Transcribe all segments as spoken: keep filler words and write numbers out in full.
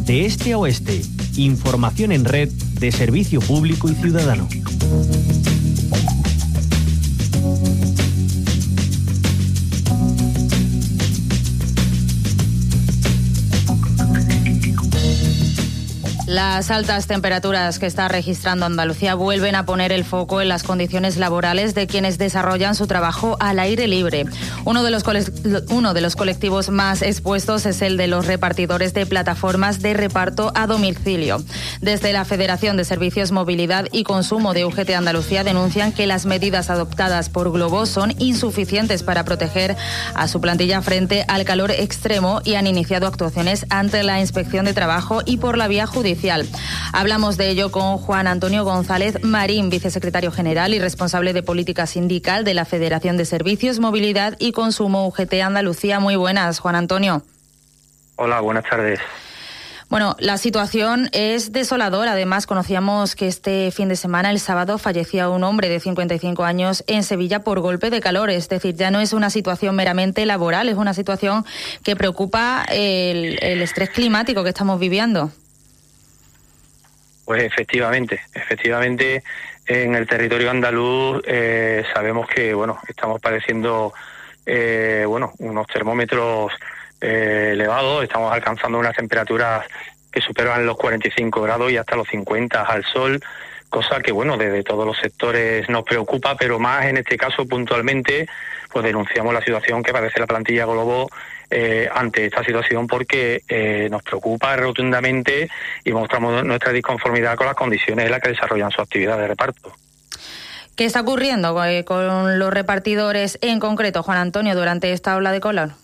De este a oeste, información en red de servicio público y ciudadano. Las altas temperaturas que está registrando Andalucía vuelven a poner el foco en las condiciones laborales de quienes desarrollan su trabajo al aire libre. Uno de los, uno de los colectivos más expuestos es el de los repartidores de plataformas de reparto a domicilio. Desde la Federación de Servicios, Movilidad y Consumo de U G T Andalucía denuncian que las medidas adoptadas por Glovo son insuficientes para proteger a su plantilla frente al calor extremo y han iniciado actuaciones ante la Inspección de Trabajo y por la vía judicial. Hablamos de ello con Juan Antonio González Marín, vicesecretario general y responsable de política sindical de la Federación de Servicios, Movilidad y Consumo U G T Andalucía. Muy buenas, Juan Antonio. Hola, buenas tardes. Bueno, la situación es desoladora. Además, conocíamos que este fin de semana, el sábado, fallecía un hombre de cincuenta y cinco años en Sevilla por golpe de calor. Es decir, ya no es una situación meramente laboral, es una situación que preocupa el, el estrés climático que estamos viviendo. Pues efectivamente, efectivamente en el territorio andaluz eh, sabemos que bueno estamos padeciendo eh, bueno unos termómetros eh, elevados, estamos alcanzando unas temperaturas que superan los cuarenta y cinco grados y hasta los cincuenta al sol, cosa que bueno desde todos los sectores nos preocupa, pero más en este caso puntualmente pues denunciamos la situación que padece la plantilla Glovo eh, ante esta situación porque eh, nos preocupa rotundamente y mostramos nuestra disconformidad con las condiciones en las que desarrollan su actividad de reparto. ¿Qué está ocurriendo con los repartidores en concreto, Juan Antonio, durante esta ola de calor?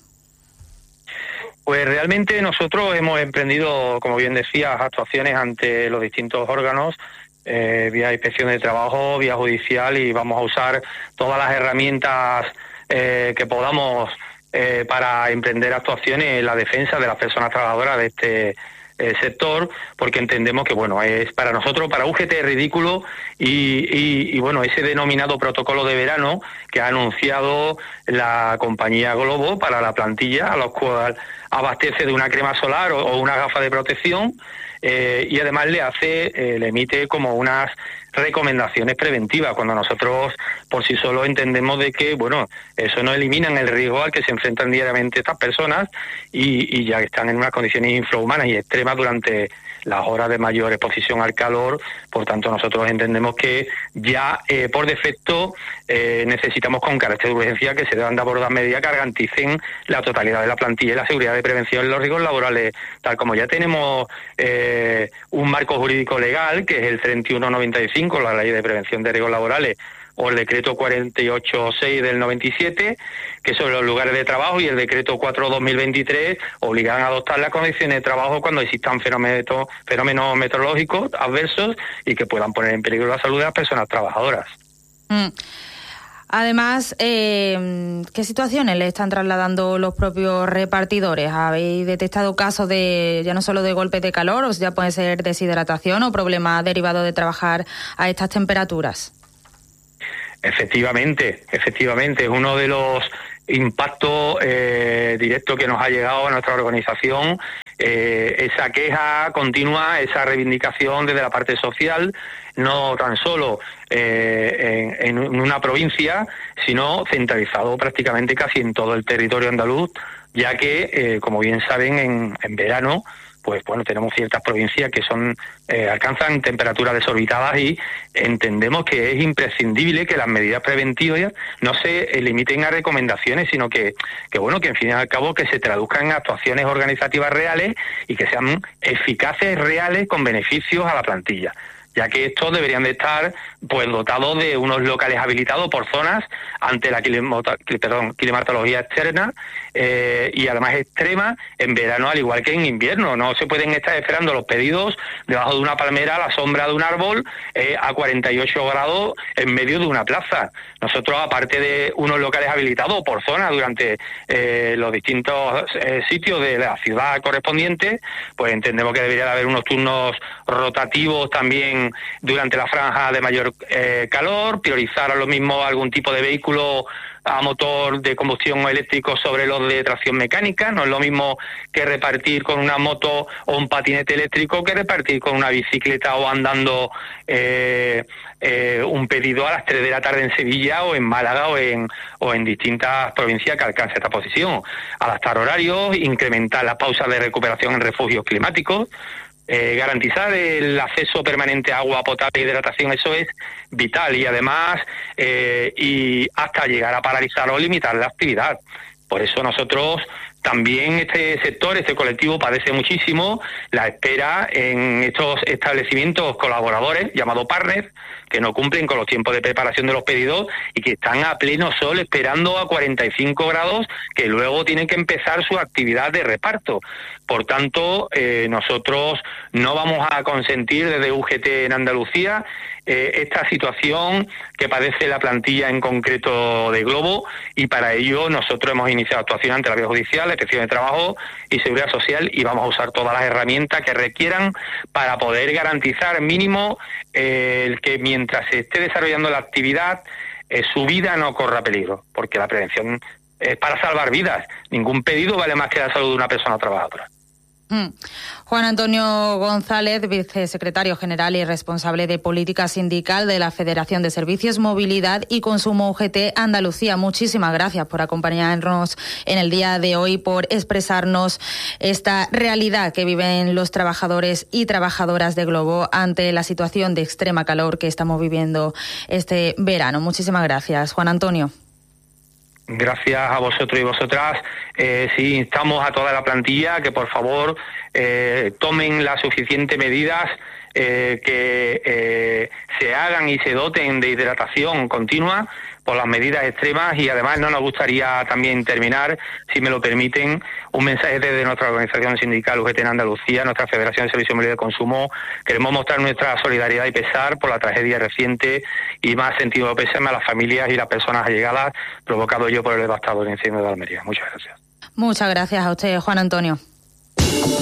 Pues realmente nosotros hemos emprendido, como bien decías, actuaciones ante los distintos órganos, eh, vía inspección de trabajo, vía judicial, y vamos a usar todas las herramientas eh, que podamos eh, para emprender actuaciones en la defensa de las personas trabajadoras de este eh, sector, porque entendemos que bueno es para nosotros, para U G T, es ridículo y, y, y bueno ese denominado protocolo de verano que ha anunciado la compañía Glovo para la plantilla, a los cual abastece de una crema solar o, o una gafa de protección, eh, y además le hace, eh, le emite como unas recomendaciones preventivas, cuando nosotros por sí solos entendemos de que bueno eso no elimina el riesgo al que se enfrentan diariamente estas personas y, y ya están en unas condiciones infrahumanas y extremas durante las horas de mayor exposición al calor. Por tanto, nosotros entendemos que ya eh, por defecto eh, necesitamos con carácter de urgencia que se deban de abordar medidas que garanticen la totalidad de la plantilla y la seguridad de prevención en los riesgos laborales, tal como ya tenemos eh, un marco jurídico legal que es el treinta y uno noventa y cinco, la Ley de Prevención de Riesgos Laborales, o el decreto cuarenta y ocho seis del noventa y siete, que sobre los lugares de trabajo, y el decreto cuatro barra dos mil veintitrés obligan a adoptar las condiciones de trabajo cuando existan fenómenos, fenómenos meteorológicos adversos y que puedan poner en peligro la salud de las personas trabajadoras. Mm. Además, eh, ¿qué situaciones le están trasladando los propios repartidores? ¿Habéis detectado casos de ya no solo de golpes de calor, o ya puede ser deshidratación o problemas derivados de trabajar a estas temperaturas? Efectivamente, efectivamente, es uno de los impactos eh, directos que nos ha llegado a nuestra organización, eh, esa queja continua, esa reivindicación desde la parte social, no tan solo eh, en, en una provincia, sino centralizado prácticamente casi en todo el territorio andaluz, ya que, eh, como bien saben, en, en verano pues bueno, tenemos ciertas provincias que son eh, alcanzan temperaturas desorbitadas y entendemos que es imprescindible que las medidas preventivas no se limiten a recomendaciones, sino que, que bueno, que en fin y al cabo que se traduzcan en actuaciones organizativas reales y que sean eficaces, reales, con beneficios a la plantilla, ya que estos deberían de estar pues dotados de unos locales habilitados por zonas ante la climatología, perdón, climatología externa eh, y además extrema en verano al igual que en invierno. No se pueden estar esperando los pedidos debajo de una palmera a la sombra de un árbol eh, a cuarenta y ocho grados en medio de una plaza. Nosotros, aparte de unos locales habilitados por zona durante eh, los distintos eh, sitios de la ciudad correspondiente, pues entendemos que debería de haber unos turnos rotativos también durante la franja de mayor eh, calor, priorizar a lo mismo algún tipo de vehículo a motor de combustión eléctrico sobre los de tracción mecánica. No es lo mismo que repartir con una moto o un patinete eléctrico que repartir con una bicicleta o andando eh, eh, un pedido a las tres de la tarde en Sevilla o en Málaga o en, o en distintas provincias que alcance esta posición. Adaptar horarios, incrementar las pausas de recuperación en refugios climáticos, Eh, garantizar el acceso permanente a agua potable e hidratación, eso es vital, y además eh, y hasta llegar a paralizar o limitar la actividad. Por eso nosotros también, este sector, este colectivo padece muchísimo la espera en estos establecimientos colaboradores llamados partners, que no cumplen con los tiempos de preparación de los pedidos y que están a pleno sol esperando a cuarenta y cinco grados, que luego tienen que empezar su actividad de reparto. Por tanto, eh, nosotros no vamos a consentir desde U G T en Andalucía eh, esta situación que padece la plantilla en concreto de Glovo, y para ello nosotros hemos iniciado actuación ante la vía judicial, la Inspección de Trabajo y Seguridad Social, y vamos a usar todas las herramientas que requieran para poder garantizar mínimo eh, el que mientras se esté desarrollando la actividad eh, su vida no corra peligro, porque la prevención es para salvar vidas. Ningún pedido vale más que la salud de una persona trabajadora. Mm. Juan Antonio González, vicesecretario general y responsable de política sindical de la Federación de Servicios, Movilidad y Consumo U G T Andalucía. Muchísimas gracias por acompañarnos en el día de hoy, por expresarnos esta realidad que viven los trabajadores y trabajadoras de Glovo ante la situación de extrema calor que estamos viviendo este verano. Muchísimas gracias, Juan Antonio. Gracias a vosotros y vosotras. Eh, sí, instamos a toda la plantilla que por favor eh, tomen las suficientes medidas, eh, que eh, se hagan y se doten de hidratación continua por las medidas extremas. Y además no nos gustaría también terminar, si me lo permiten, un mensaje desde nuestra organización sindical U G T en Andalucía, nuestra Federación de Servicios Movilidad y Consumo. Queremos mostrar nuestra solidaridad y pesar por la tragedia reciente y más sentido de pésame a las familias y las personas allegadas provocado ello por el devastador incendio de Almería. Muchas gracias. Muchas gracias a usted, Juan Antonio.